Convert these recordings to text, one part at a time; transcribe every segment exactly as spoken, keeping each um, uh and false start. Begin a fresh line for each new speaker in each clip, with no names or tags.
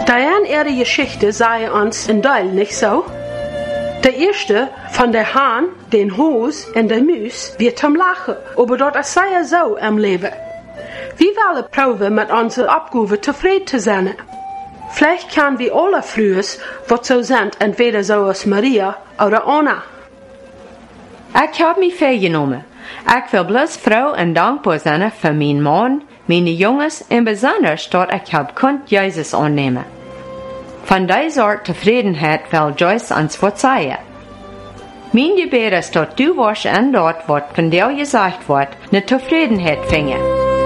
Diane, ihre Geschichte sei uns in Teil, nicht so? Der erste von der Hahn, den Hus und der Müs wird zum Lachen, aber dort ist sei so im Leben. Wir wollen proben, mit unserer Abgabe zufrieden zu sein. Vielleicht können wir alle früher, was so sind, entweder so als Maria oder Anna.
Ich habe mich vorgenommen. Ich will bloß froh und dankbar sein für meinen Mann, meine Jungs und besonders, dass ich habe konnt Jesus annehmen. Von dieser Art Zufriedenheit will Joyce uns verzeihen. Mein Gebet ist, dass du warst und dort, was von dir gesagt wird, eine Zufriedenheit finge.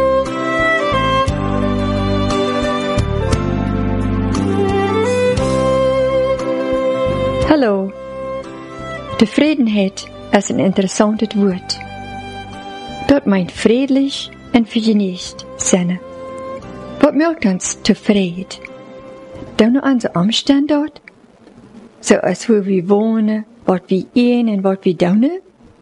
Hallo. Zufriedenheit ist ein interessantes Wort. Dat meint friedlich und vergnügt sein. Was macht uns zufrieden? Dann noch unsere Umstände dort? So als wo wir wohnen, was wir essen und was wir tun?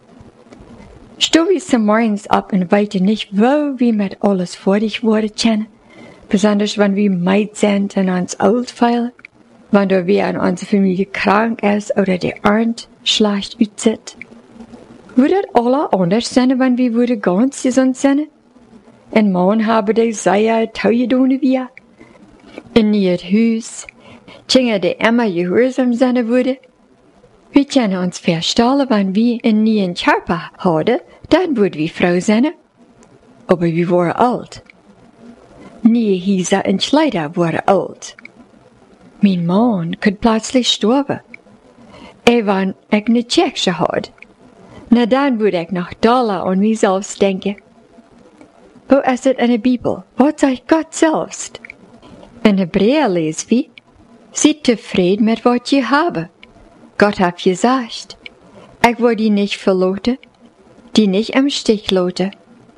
Stehen wir zum Morgens ab und weiten nicht, wo wir mit alles fertig worden können? Besonders wenn wir meid sind und uns alt fühlen? Wenn da wer in unserer Familie krank ist oder der Arndt schlecht aussieht? Würde alle anders sein, wenn wir würde ganz gesund sein? Und morgen haben die sehr teuer tun wir. In ihr Haus, ginge die immer gehorsam sein würde. Wir können uns verstellen, wenn wir einen neuen Körper haben, dann würden wir froh sein. Aber wir waren alt. Nie Häuser und Kleider waren alt. Mein Mann könnte plötzlich sterben. Er war eine Kirche hat. Na dann würde ich noch Dollar an mich selbst denken. Wo ist es in der Bibel? Was sagt Gott selbst? In Hebräer lesen wir, seid zufrieden mit was ihr habt. Gott hat gesagt, ich will die nicht verloten, die nicht im Stich lassen.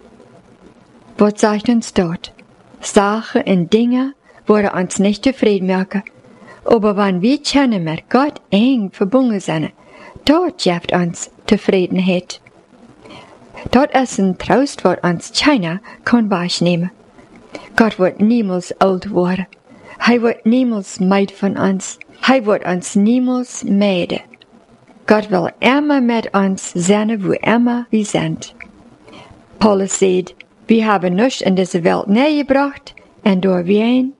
Was sagt uns dort? Sachen und Dinge wollen uns nicht zufrieden machen. Aber wenn wir können mit Gott eng verbunden sind, dort gibt uns Zufriedenheit. Dort ist ein Trost, was uns keiner kann wahrnehmen. Gott wird niemals alt werden. Er wird niemals meid von uns. Er wird uns niemals meiden. Gott will immer mit uns sein, wo immer wir sind. Paulus sagt, wir haben nichts in diese Welt nähergebracht, und durch wen